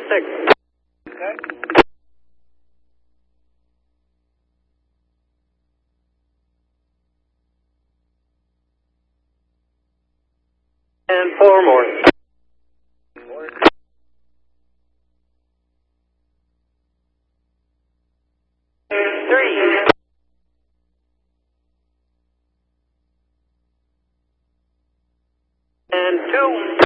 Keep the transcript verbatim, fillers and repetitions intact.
six. Okay. And four more. Four. Three. And two.